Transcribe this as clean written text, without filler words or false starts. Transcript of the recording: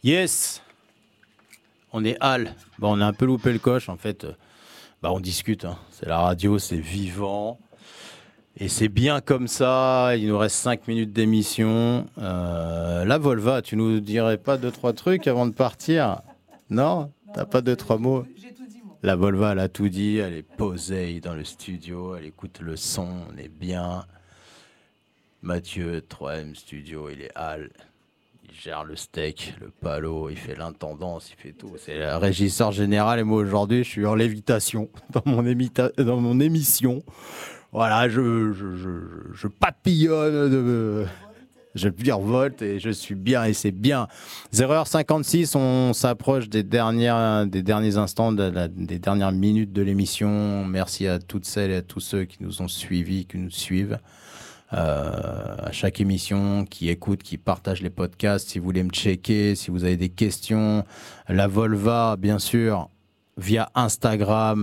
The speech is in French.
Yes, on est Al. Bon, on a un peu loupé le coche, en fait. On discute, hein. C'est la radio, c'est vivant. Et c'est bien comme ça. Il nous reste 5 minutes d'émission. La Volva, tu nous dirais pas 2-3 trucs avant de partir? Non? T'as pas 2-3 mots? J'ai tout dit, moi. La Volva, elle a tout dit. Elle est posée dans le studio. Elle écoute le son. On est bien. Mathieu, 3M Studio, il est Al. Il gère le steak, le palo, il fait l'intendance, il fait tout. C'est le régisseur général et moi aujourd'hui je suis en lévitation dans mon émission. Voilà, je papillonne, je virevolte et je suis bien et c'est bien. 0h56, on s'approche des derniers instants, des dernières minutes de l'émission. Merci à toutes celles et à tous ceux qui nous ont suivis, qui nous suivent. À chaque émission, qui écoute, qui partage les podcasts. Si vous voulez me checker, si vous avez des questions, la Volva, bien sûr, via Instagram,